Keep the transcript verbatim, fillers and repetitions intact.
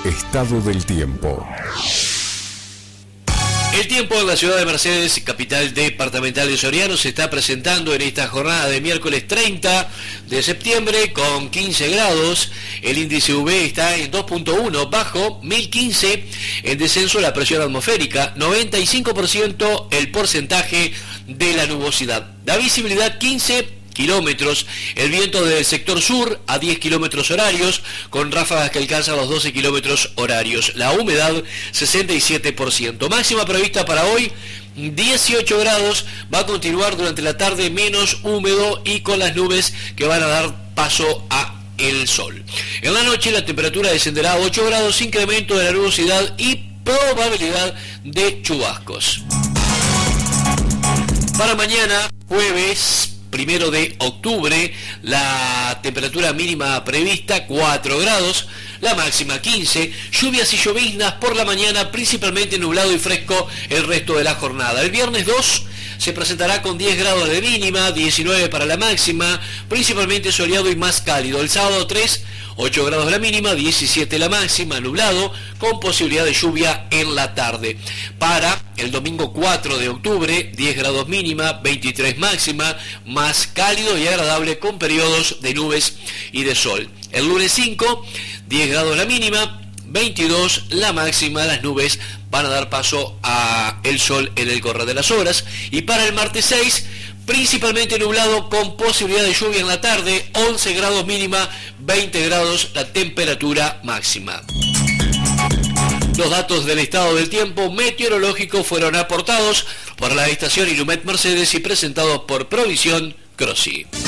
Estado del tiempo. El tiempo en la ciudad de Mercedes, capital departamental de Soriano, se está presentando en esta jornada de miércoles treinta de septiembre con quince grados. El índice U V está en dos punto uno, bajo, mil quince. En descenso la presión atmosférica, noventa y cinco por ciento el porcentaje de la nubosidad. La visibilidad quince kilómetros, el viento del sector sur a diez kilómetros horarios, con ráfagas que alcanzan los doce kilómetros horarios. La humedad sesenta y siete por ciento. Máxima prevista para hoy, dieciocho grados, va a continuar durante la tarde menos húmedo y con las nubes que van a dar paso a el sol. En la noche la temperatura descenderá a ocho grados, incremento de la nubosidad y probabilidad de chubascos. Para mañana, jueves primero de octubre, la temperatura mínima prevista cuatro grados, la máxima quince, lluvias y lloviznas por la mañana, principalmente nublado y fresco el resto de la jornada. El viernes dos se presentará con diez grados de mínima, diecinueve para la máxima, principalmente soleado y más cálido. El sábado tres, ocho grados la mínima, diecisiete la máxima, nublado, con posibilidad de lluvia en la tarde. Para el domingo cuatro de octubre, diez grados mínima, veintitrés máxima, más cálido y agradable con periodos de nubes y de sol. El lunes cinco, diez grados la mínima, veintidós la máxima, las nubes van a dar paso a el sol en el correr de las horas. Y para el martes seis, principalmente nublado con posibilidad de lluvia en la tarde, once grados mínima, veinte grados la temperatura máxima. Los datos del estado del tiempo meteorológico fueron aportados por la estación Ilumet Mercedes y presentados por Provisión Crossi.